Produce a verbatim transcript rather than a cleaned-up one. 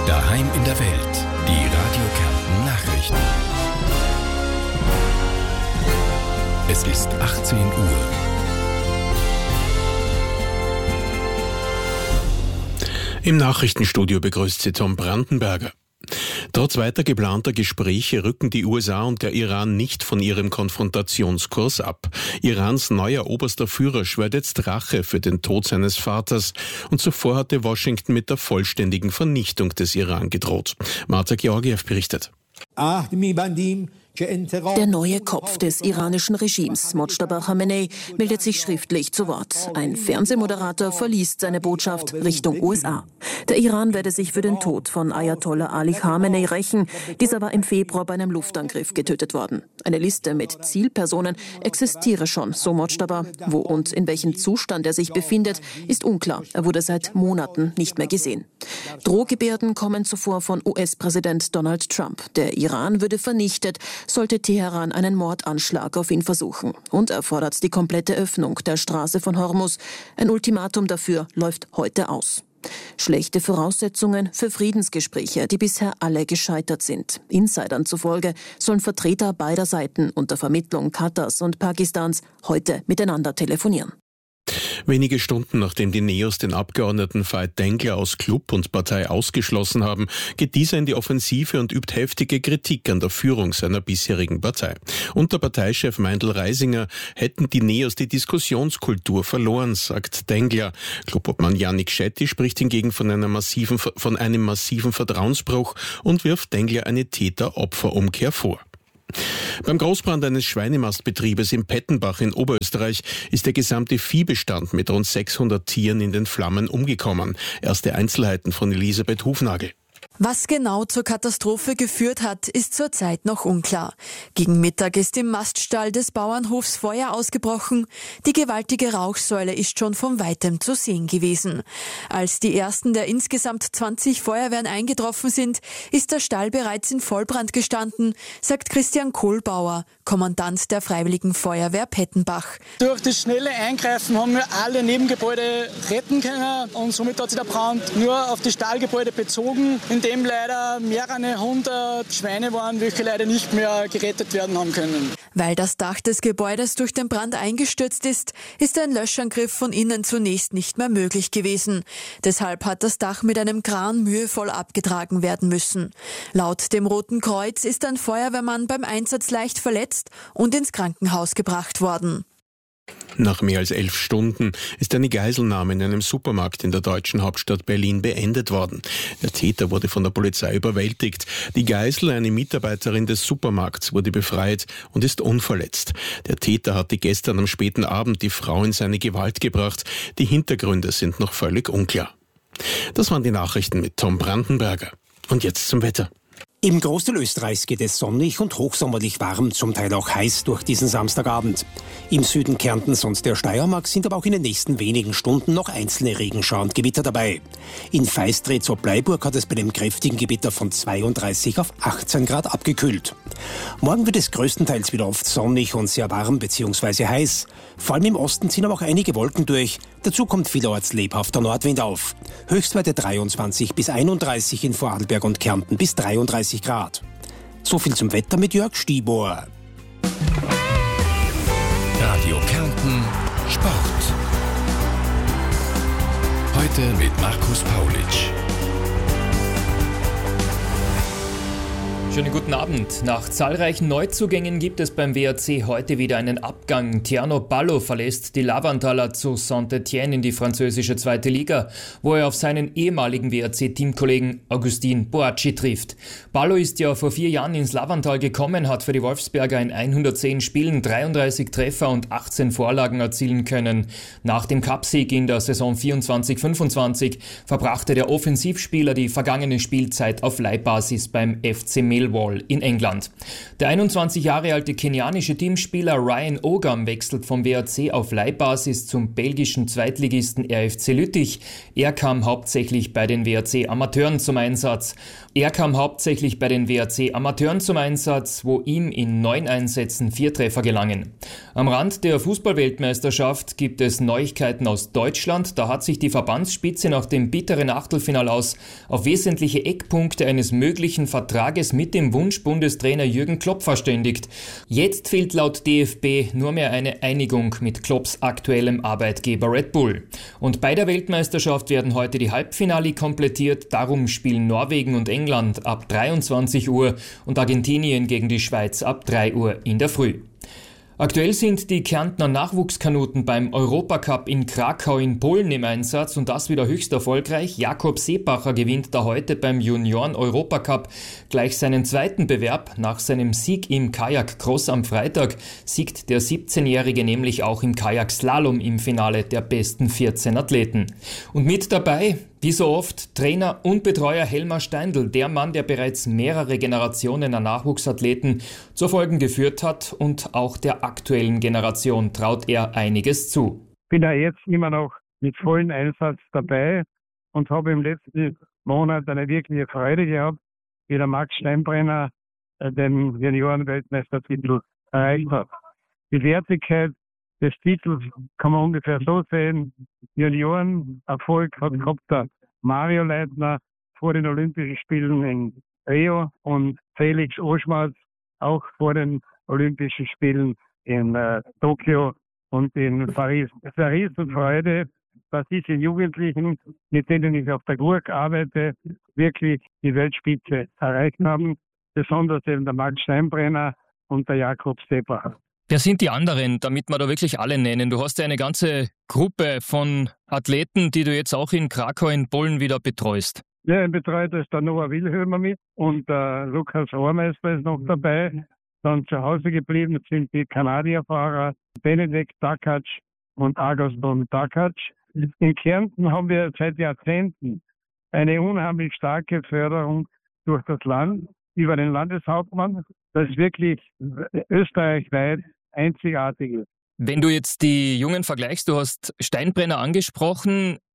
Daheim in der Welt. Die Radio Kärnten Nachrichten. Es ist achtzehn Uhr. Im Nachrichtenstudio begrüßt Sie Tom Brandenberger. Trotz weiter geplanter Gespräche rücken die U S A und der Iran nicht von ihrem Konfrontationskurs ab. Irans neuer oberster Führer schwört jetzt Rache für den Tod seines Vaters und zuvor hatte Washington mit der vollständigen Vernichtung des Iran gedroht. Marta Georgiev berichtet. Der neue Kopf des iranischen Regimes, Mojtaba Khamenei, meldet sich schriftlich zu Wort. Ein Fernsehmoderator verliest seine Botschaft Richtung U S A. Der Iran werde sich für den Tod von Ayatollah Ali Khamenei rächen. Dieser war im Februar bei einem Luftangriff getötet worden. Eine Liste mit Zielpersonen existiere schon, so Mojtaba. Wo und in welchem Zustand er sich befindet, ist unklar. Er wurde seit Monaten nicht mehr gesehen. Drohgebärden kommen zuvor von U S-Präsident Donald Trump. Der Iran würde vernichtet, sollte Teheran einen Mordanschlag auf ihn versuchen. Und er fordert die komplette Öffnung der Straße von Hormuz. Ein Ultimatum dafür läuft heute aus. Schlechte Voraussetzungen für Friedensgespräche, die bisher alle gescheitert sind. Insidern zufolge sollen Vertreter beider Seiten unter Vermittlung Katars und Pakistans heute miteinander telefonieren. Wenige Stunden nachdem die Neos den Abgeordneten Veit Dengler aus Club und Partei ausgeschlossen haben, geht dieser in die Offensive und übt heftige Kritik an der Führung seiner bisherigen Partei. Unter Parteichef Meindl Reisinger hätten die Neos die Diskussionskultur verloren, sagt Dengler. Clubobmann Jannik Shetty spricht hingegen von einer massiven, von einem massiven Vertrauensbruch und wirft Dengler eine Täter-Opfer-Umkehr vor. Beim Großbrand eines Schweinemastbetriebes im Pettenbach in Oberösterreich ist der gesamte Viehbestand mit rund sechshundert Tieren in den Flammen umgekommen. Erste Einzelheiten von Elisabeth Hufnagel. Was genau zur Katastrophe geführt hat, ist zurzeit noch unklar. Gegen Mittag ist im Maststall des Bauernhofs Feuer ausgebrochen. Die gewaltige Rauchsäule ist schon von weitem zu sehen gewesen. Als die ersten der insgesamt zwanzig Feuerwehren eingetroffen sind, ist der Stall bereits in Vollbrand gestanden, sagt Christian Kohlbauer, Kommandant der Freiwilligen Feuerwehr Pettenbach. Durch das schnelle Eingreifen haben wir alle Nebengebäude retten können und somit hat sich der Brand nur auf die Stallgebäude bezogen, in dem leider mehrere hundert Schweine waren, welche leider nicht mehr gerettet werden haben können. Weil das Dach des Gebäudes durch den Brand eingestürzt ist, ist ein Löschangriff von innen zunächst nicht mehr möglich gewesen. Deshalb hat das Dach mit einem Kran mühevoll abgetragen werden müssen. Laut dem Roten Kreuz ist ein Feuerwehrmann beim Einsatz leicht verletzt und ins Krankenhaus gebracht worden. Nach mehr als elf Stunden ist eine Geiselnahme in einem Supermarkt in der deutschen Hauptstadt Berlin beendet worden. Der Täter wurde von der Polizei überwältigt. Die Geisel, eine Mitarbeiterin des Supermarkts, wurde befreit und ist unverletzt. Der Täter hatte gestern am späten Abend die Frau in seine Gewalt gebracht. Die Hintergründe sind noch völlig unklar. Das waren die Nachrichten mit Tom Brandenberger. Und jetzt zum Wetter. Im Großteil Österreichs geht es sonnig und hochsommerlich warm, zum Teil auch heiß durch diesen Samstagabend. Im Süden Kärntens und der Steiermark sind aber auch in den nächsten wenigen Stunden noch einzelne Regenschauer und Gewitter dabei. In Feistritz-Bleiburg hat es bei dem kräftigen Gewitter von zweiunddreißig auf achtzehn Grad abgekühlt. Morgen wird es größtenteils wieder oft sonnig und sehr warm bzw. heiß. Vor allem im Osten ziehen aber auch einige Wolken durch. Dazu kommt vielerorts lebhafter Nordwind auf. Höchstwerte dreiundzwanzig bis einunddreißig in Vorarlberg und Kärnten bis dreiunddreißig Grad. So viel zum Wetter mit Jörg Stibor. Radio Kärnten Sport. Heute mit Markus Paulitsch. Schönen guten Abend. Nach zahlreichen Neuzugängen gibt es beim W A C heute wieder einen Abgang. Tierno Ballo verlässt die Lavantaler zu Saint-Étienne in die französische zweite Liga, wo er auf seinen ehemaligen W A C-Teamkollegen Augustin Boacci trifft. Ballo ist ja vor vier Jahren ins Lavantal gekommen, hat für die Wolfsberger in hundertzehn Spielen dreiunddreißig Treffer und achtzehn Vorlagen erzielen können. Nach dem Cupsieg in der Saison vierundzwanzig fünfundzwanzig verbrachte der Offensivspieler die vergangene Spielzeit auf Leihbasis beim F C Mel Millwall in England. Der einundzwanzig Jahre alte kenianische Teamspieler Ryan Ogam wechselt vom W A C auf Leihbasis zum belgischen Zweitligisten R F C Lüttich. Er kam hauptsächlich bei den W A C Amateuren zum Einsatz. Er kam hauptsächlich bei den W A C Amateuren zum Einsatz, wo ihm in neun Einsätzen vier Treffer gelangen. Am Rand der Fußballweltmeisterschaft gibt es Neuigkeiten aus Deutschland. Da hat sich die Verbandsspitze nach dem bitteren Achtelfinal aus auf wesentliche Eckpunkte eines möglichen Vertrages mit dem Wunschbundestrainer Jürgen Klopp verständigt. Jetzt fehlt laut D F B nur mehr eine Einigung mit Klopps aktuellem Arbeitgeber Red Bull. Und bei der Weltmeisterschaft werden heute die Halbfinale komplettiert. Darum spielen Norwegen und England ab dreiundzwanzig Uhr und Argentinien gegen die Schweiz ab drei Uhr in der Früh. Aktuell sind die Kärntner Nachwuchskanuten beim Europacup in Krakau in Polen im Einsatz und das wieder höchst erfolgreich. Jakob Seebacher gewinnt da heute beim Junioren-Europacup gleich seinen zweiten Bewerb. Nach seinem Sieg im Kajak-Cross am Freitag siegt der siebzehnjährige nämlich auch im Kajak-Slalom im Finale der besten vierzehn Athleten. Und mit dabei, wie so oft, Trainer und Betreuer Helmar Steindl, der Mann, der bereits mehrere Generationen an Nachwuchsathleten zu Erfolgen geführt hat, und auch der aktuellen Generation traut er einiges zu. Ich bin ja jetzt immer noch mit vollem Einsatz dabei und habe im letzten Monat eine wirkliche Freude gehabt, wie der Max Steinbrenner den Junioren-Weltmeistertitel erreicht hat. Die Wertigkeit des Titels kann man ungefähr so sehen. Junioren-Erfolg hat gehabt der Mario Leitner vor den Olympischen Spielen in Rio und Felix Oschmatz auch vor den Olympischen Spielen in äh, Tokio und in Paris. Es ist eine riesen Freude, dass diese Jugendlichen, mit denen ich auf der Gurk arbeite, wirklich die Weltspitze erreicht haben. Besonders eben der Max Steinbrenner und der Jakob Seebacher. Wer sind die anderen, damit wir da wirklich alle nennen? Du hast ja eine ganze Gruppe von Athleten, die du jetzt auch in Krakau in Polen wieder betreust. Ja, ein Betreuer ist der Noah Wilhelmer mit und der Lukas Ohrmeister ist noch dabei. Dann zu Hause geblieben sind die Kanadierfahrer Benedikt Dakac und Agustin Dakac. In Kärnten haben wir seit Jahrzehnten eine unheimlich starke Förderung durch das Land über den Landeshauptmann. Das ist wirklich österreichweit einzigartig ist. Wenn du jetzt die Jungen vergleichst, du hast Steinbrenner angesprochen,